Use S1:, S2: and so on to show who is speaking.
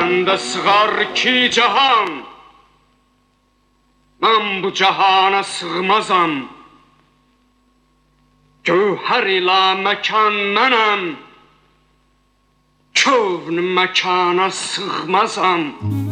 S1: Məndə sığar ki cahan, mən bu cahana sığmazam. Gövhər ilə məkan mənəm, kövn məkana sığmazam.